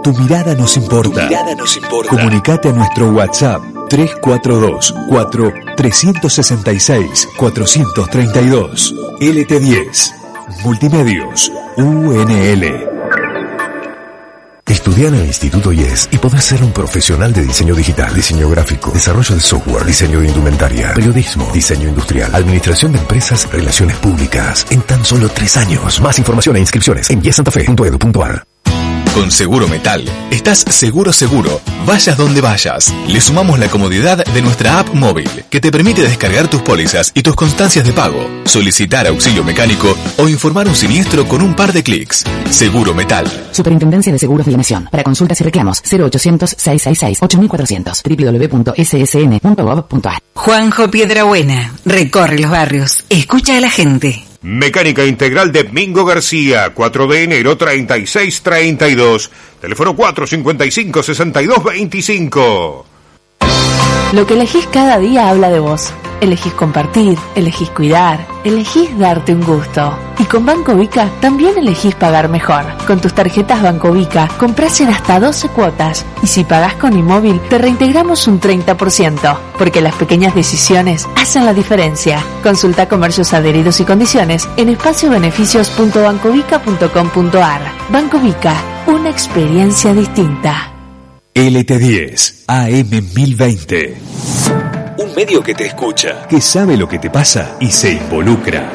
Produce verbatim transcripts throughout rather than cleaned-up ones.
Tu mirada nos importa. Tu mirada nos importa. Comunicate a nuestro WhatsApp tres cuatro dos, cuatro, tres seis seis, cuatro tres dos. L T diez. Multimedios. U N L. Estudia en el Instituto IES y podés ser un profesional de diseño digital, diseño gráfico, desarrollo de software, diseño de indumentaria, periodismo, diseño industrial, administración de empresas, relaciones públicas, en tan solo tres años. Más información e inscripciones en ies santa fe punto edu punto a r. Con Seguro Metal, estás seguro seguro, vayas donde vayas. Le sumamos la comodidad de nuestra app móvil, que te permite descargar tus pólizas y tus constancias de pago, solicitar auxilio mecánico o informar un siniestro con un par de clics. Seguro Metal. Superintendencia de Seguros de la Nación. Para consultas y reclamos, cero ochocientos, seiscientos sesenta y seis, ocho mil cuatrocientos, doble u doble u doble u punto ese ese ene punto gov punto a r. Juanjo Piedrabuena, recorre los barrios, escucha a la gente. Mecánica Integral de Mingo García, cuatro de enero treinta y seis treinta y dos, teléfono cuatro cincuenta y cinco, sesenta y dos veinticinco. Lo que elegís cada día habla de vos. Elegís compartir, elegís cuidar, elegís darte un gusto. Y con Banco Vica también elegís pagar mejor. Con tus tarjetas Banco Vica comprás en hasta doce cuotas. Y si pagás con Inmóvil, te reintegramos un treinta por ciento. Porque las pequeñas decisiones hacen la diferencia. Consulta comercios adheridos y condiciones en espacio beneficios punto bancovica punto com punto a r. Banco Vica, una experiencia distinta. L T diez, A M mil veinte. Un medio que te escucha, que sabe lo que te pasa y se involucra.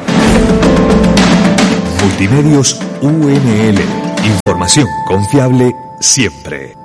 Multimedios U N L. Información confiable siempre.